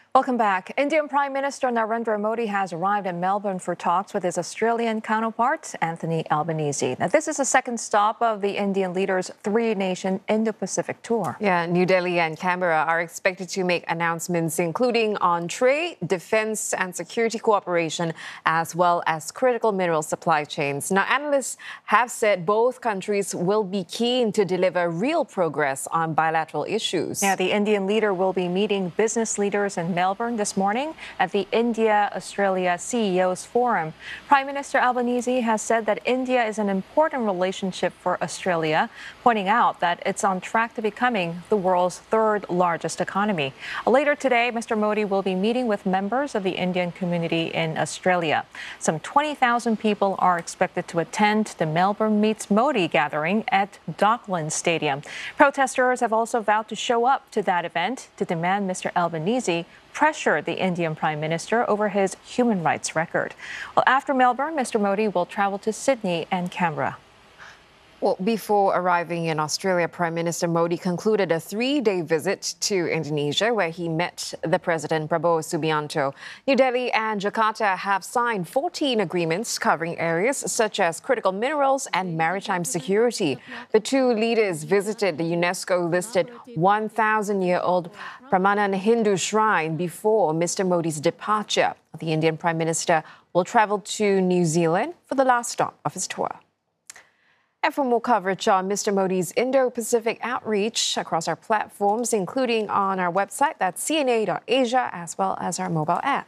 Welcome back. Indian Prime Minister Narendra Modi has arrived in Melbourne for talks with his Australian counterpart, Anthony Albanese. Now, this is the second stop of the Indian leader's three-nation Indo-Pacific tour. Yeah, New Delhi and Canberra are expected to make announcements including on trade, defense and security cooperation, as well as critical mineral supply chains. Now, analysts have said both countries will be keen to deliver real progress on bilateral issues. Yeah, the Indian leader will be meeting business leaders in Melbourne this morning at the India-Australia CEOs Forum. Prime Minister Albanese has said that India is an important relationship for Australia, pointing out that it's on track to becoming the world's third largest economy. Later today, Mr. Modi will be meeting with members of the Indian community in Australia. Some 20,000 people are expected to attend the Melbourne Meets Modi gathering at Docklands Stadium. Protesters have also vowed to show up to that event to demand Mr. Albanese pressure the Indian Prime Minister over his human rights record. Well, after Melbourne, Mr. Modi will travel to Sydney and Canberra. Well, before arriving in Australia, Prime Minister Modi concluded a 3-day visit to Indonesia, where he met the President Prabowo Subianto. New Delhi and Jakarta have signed 14 agreements covering areas such as critical minerals and maritime security. The two leaders visited the UNESCO-listed 1,000-year-old Prambanan Hindu shrine before Mr. Modi's departure. The Indian Prime Minister will travel to New Zealand for the last stop of his tour. And for more coverage on Mr. Modi's Indo-Pacific outreach across our platforms, including on our website, that's cna.asia, as well as our mobile app.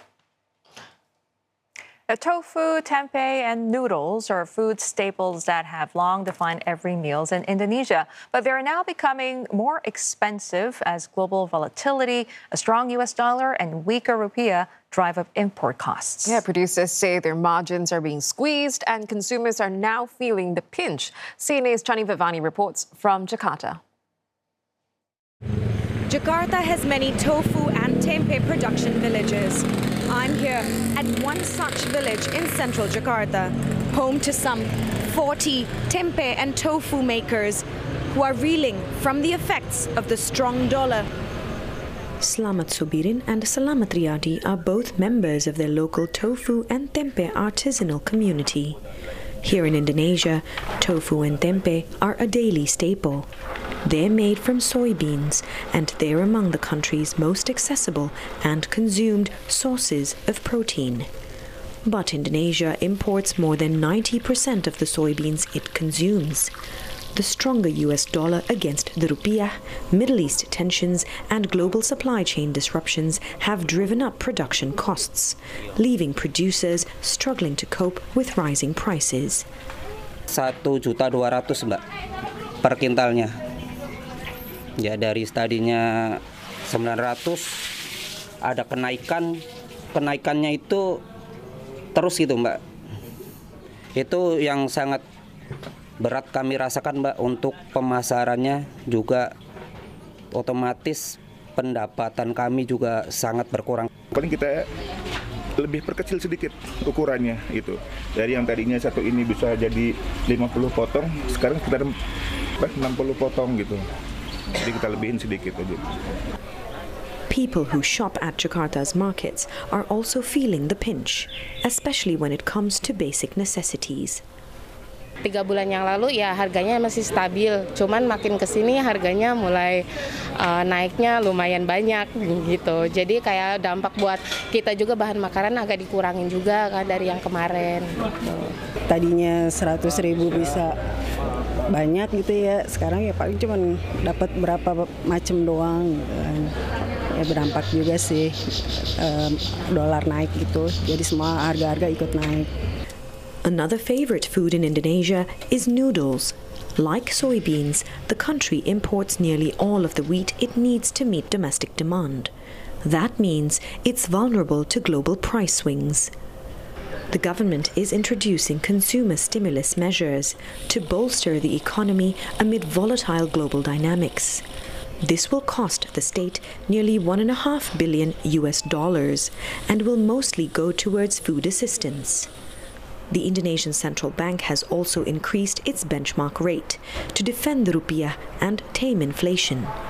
Tofu, tempeh, and noodles are food staples that have long defined every meals in Indonesia. But they're now becoming more expensive as global volatility, a strong U.S. dollar, and weaker rupiah drive up import costs. Yeah, producers say their margins are being squeezed and consumers are now feeling the pinch. CNA's Chani Vivani reports from Jakarta. Jakarta has many tofu and tempeh production villages. I'm here at one such village in central Jakarta, home to some 40 tempeh and tofu makers who are reeling from the effects of the strong dollar. Slamet Subirin and Salamat Riyadi are both members of their local tofu and tempeh artisanal community. Here in Indonesia, tofu and tempeh are a daily staple. They're made from soybeans, and they're among the country's most accessible and consumed sources of protein. But Indonesia imports more than 90% of the soybeans it consumes. The stronger US dollar against the rupiah, Middle East tensions, and global supply chain disruptions have driven up production costs, leaving producers struggling to cope with rising prices. 1.200.000 Mbak per kintalnya. Ya dari tadinya 900 ada kenaikannya itu terus gitu Mbak. Itu yang sangat berat kami rasakan Mbak, untuk pemasarannya juga otomatis pendapatan kami juga sangat berkurang. Paling kita lebih perkecil sedikit ukurannya itu. Dari yang tadinya satu ini bisa jadi 50 potong, sekarang sekitar 60 potong gitu. Jadi kita lebihin sedikit aja. People who shop at Jakarta's markets are also feeling the pinch, especially when it comes to basic necessities. 3 bulan yang lalu ya harganya masih stabil, cuman makin kesini harganya mulai naiknya lumayan banyak gitu. Jadi kayak dampak buat kita juga bahan makanan agak dikurangin juga kan dari yang kemarin. Gitu. Tadinya 100.000 bisa banyak gitu ya, sekarang ya paling cuman dapat berapa macam doang gitu kan. Ya berdampak juga sih dolar naik gitu, jadi semua harga-harga ikut naik. Another favorite food in Indonesia is noodles. Like soybeans, the country imports nearly all of the wheat it needs to meet domestic demand. That means it's vulnerable to global price swings. The government is introducing consumer stimulus measures to bolster the economy amid volatile global dynamics. This will cost the state nearly $1.5 billion and will mostly go towards food assistance. The Indonesian Central Bank has also increased its benchmark rate to defend the rupiah and tame inflation.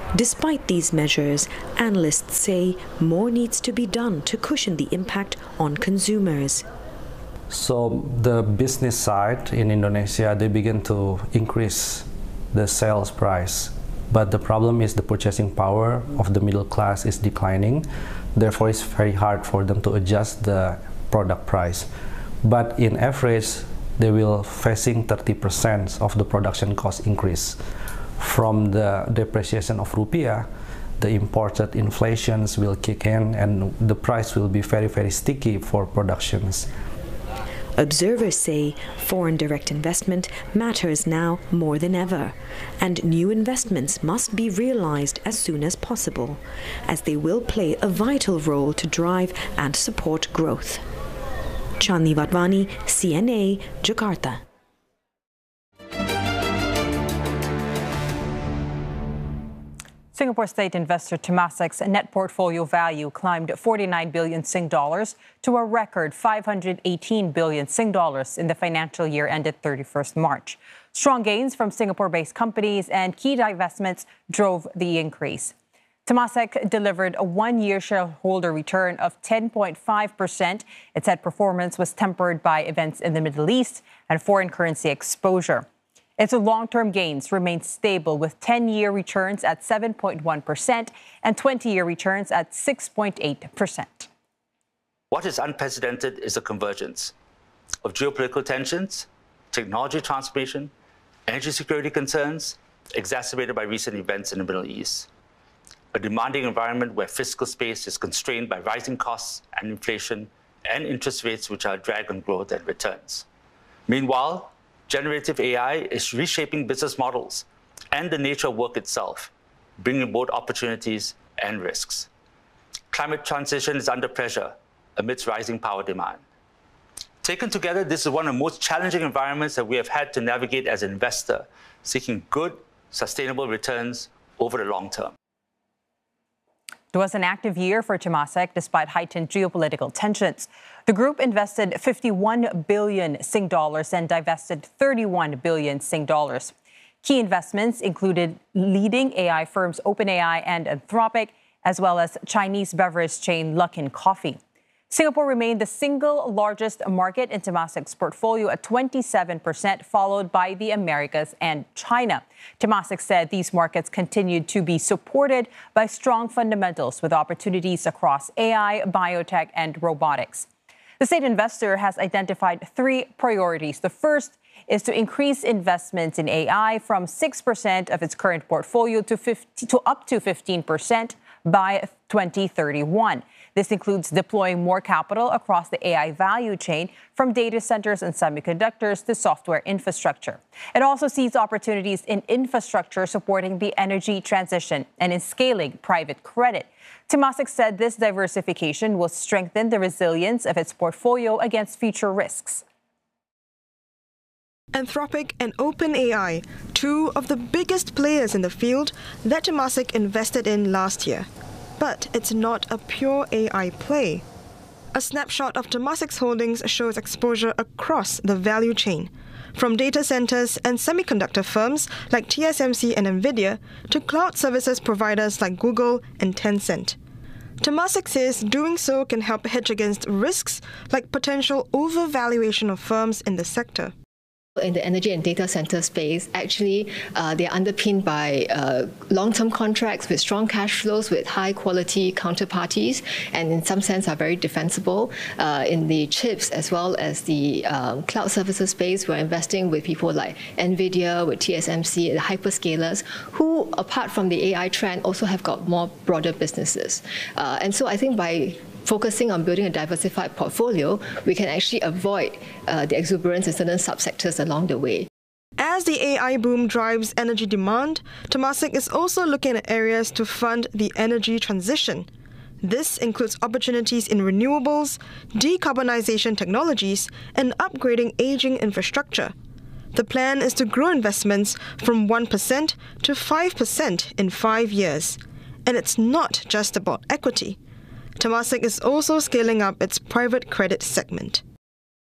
Despite these measures, analysts say more needs to be done to cushion the impact on consumers. So the business side in Indonesia, they begin to increase the sales price. But the problem is the purchasing power of the middle class is declining. Therefore, it's very hard for them to adjust the product price. But in average, they will facing 30% of the production cost increase. From the depreciation of rupiah, the imported inflations will kick in and the price will be very, very sticky for productions. Observers say foreign direct investment matters now more than ever, and new investments must be realized as soon as possible, as they will play a vital role to drive and support growth. Chandni Vatwani, CNA, Jakarta. Singapore state investor Temasek's net portfolio value climbed 49 billion Sing dollars to a record 518 billion Sing dollars in the financial year ended 31st March. Strong gains from Singapore-based companies and key divestments drove the increase. Temasek delivered a one-year shareholder return of 10.5%. It said performance was tempered by events in the Middle East and foreign currency exposure. Its long-term gains remain stable with 10-year returns at 7.1% and 20-year returns at 6.8%. What is unprecedented is the convergence of geopolitical tensions, technology transformation, energy security concerns, exacerbated by recent events in the Middle East. A demanding environment where fiscal space is constrained by rising costs and inflation and interest rates which are a drag on growth and returns. Meanwhile, generative AI is reshaping business models and the nature of work itself, bringing both opportunities and risks. Climate transition is under pressure amidst rising power demand. Taken together, this is one of the most challenging environments that we have had to navigate as an investor, seeking good, sustainable returns over the long term. It was an active year for Temasek despite heightened geopolitical tensions. The group invested 51 billion Sing dollars and divested 31 billion Sing dollars. Key investments included leading AI firms OpenAI and Anthropic, as well as Chinese beverage chain Luckin Coffee. Singapore remained the single largest market in Temasek's portfolio at 27%, followed by the Americas and China. Temasek said these markets continued to be supported by strong fundamentals with opportunities across AI, biotech, and robotics. The state investor has identified three priorities. The first is to increase investments in AI from 6% of its current portfolio to up to 15% by 2031. This includes deploying more capital across the AI value chain, from data centers and semiconductors to software infrastructure. It also sees opportunities in infrastructure supporting the energy transition and in scaling private credit. Temasek said this diversification will strengthen the resilience of its portfolio against future risks. Anthropic and OpenAI, two of the biggest players in the field that Temasek invested in last year. But it's not a pure AI play. A snapshot of Temasek's holdings shows exposure across the value chain, from data centers and semiconductor firms like TSMC and NVIDIA to cloud services providers like Google and Tencent. Temasek says doing so can help hedge against risks like potential overvaluation of firms in the sector. In the energy and data center space, actually, they're underpinned by long-term contracts with strong cash flows with high-quality counterparties, and in some sense are very defensible. In the chips as well as the cloud services space, we're investing with people like NVIDIA, with TSMC, the hyperscalers, who, apart from the AI trend, also have got more broader businesses. And so I think by focusing on building a diversified portfolio, we can actually avoid the exuberance in certain subsectors along the way. As the AI boom drives energy demand, Temasek is also looking at areas to fund the energy transition. This includes opportunities in renewables, decarbonization technologies, and upgrading aging infrastructure. The plan is to grow investments from 1% to 5% in 5 years. And it's not just about equity. Temasek is also scaling up its private credit segment.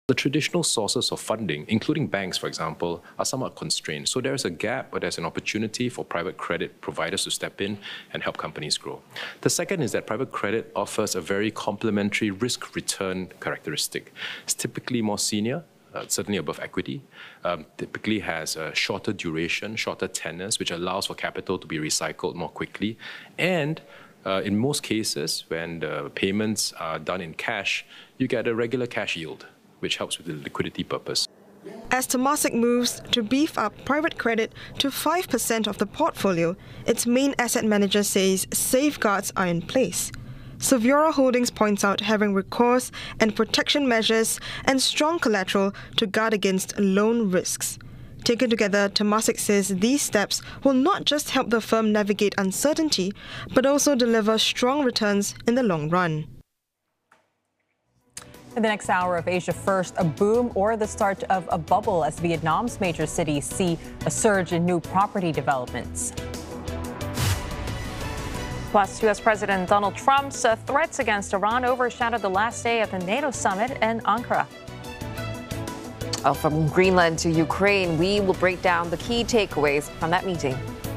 The traditional sources of funding, including banks, for example, are somewhat constrained. So there's a gap, but there's an opportunity for private credit providers to step in and help companies grow. The second is that private credit offers a very complementary risk-return characteristic. It's typically more senior, certainly above equity, typically has a shorter duration, shorter tenors, which allows for capital to be recycled more quickly. And in most cases, when the payments are done in cash, you get a regular cash yield, which helps with the liquidity purpose. As Temasek moves to beef up private credit to 5% of the portfolio, its main asset manager says safeguards are in place. Saviora Holdings points out having recourse and protection measures and strong collateral to guard against loan risks. Taken together, Temasek says these steps will not just help the firm navigate uncertainty, but also deliver strong returns in the long run. In the next hour of Asia First, a boom or the start of a bubble as Vietnam's major cities see a surge in new property developments. Plus, U.S. President Donald Trump's threats against Iran overshadowed the last day of the NATO summit in Ankara. From Greenland to Ukraine, we will break down the key takeaways from that meeting.